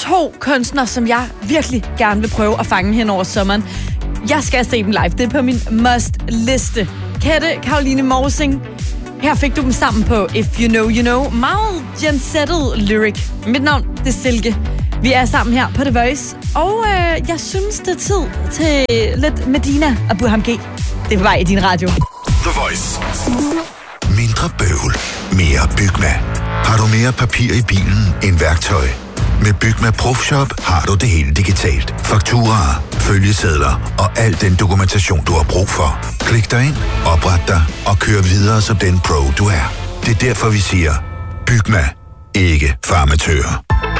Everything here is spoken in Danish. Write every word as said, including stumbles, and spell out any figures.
to kunstnere, som jeg virkelig gerne vil prøve at fange hen over sommeren. Jeg skal se dem live. Det er på min must-liste. Kette, Caroline Morsing. Her fik du dem sammen på If You Know, You Know. Meget gensettet lyric. Mit navn, det er Silke. Vi er sammen her på The Voice. Og øh, jeg synes, det er tid til lidt Medina og Burham G. Det er på vej i din radio. The Voice. Mindre bøvl. Mere Bygma. Har du mere papir i bilen end værktøj? Med Bygma Profshop har du det hele digitalt. Fakturaer, følgesedler og al den dokumentation, du har brug for. Klik dig ind, opret dig og kør videre som den pro, du er. Det er derfor, vi siger, Bygma. Ikke farmatører.